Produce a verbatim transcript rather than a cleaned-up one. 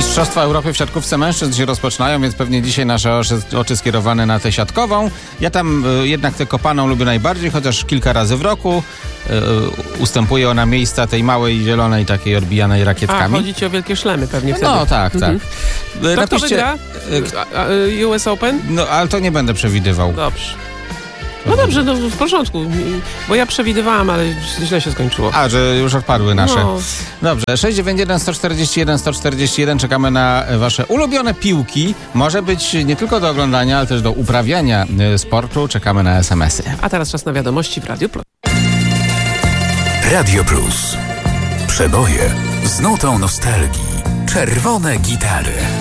Mistrzostwa Europy w siatkówce mężczyzn się rozpoczynają, więc pewnie dzisiaj nasze oczy, oczy skierowane na tę siatkową. Ja tam y, jednak tę kopaną lubię najbardziej, chociaż kilka razy w roku y, ustępuje ona miejsca tej małej, zielonej, takiej odbijanej rakietkami. A, chodzi ci o wielkie szlemy pewnie wtedy. No tak, mhm. tak. To Napiszcie, kto wygra? Y, U S Open? No, ale to nie będę przewidywał. Dobrze. No dobrze, no w porządku, bo ja przewidywałam, ale źle się skończyło. A, że już odpadły nasze. No. Dobrze, sześć dziewięć jeden, sto czterdzieści jeden, sto czterdzieści jeden. Czekamy na wasze ulubione piłki. Może być nie tylko do oglądania, ale też do uprawiania sportu. Czekamy na es em esy. A teraz czas na wiadomości w Radiu Plus. Radio Plus. Przeboje z nutą nostalgii. Czerwone gitary.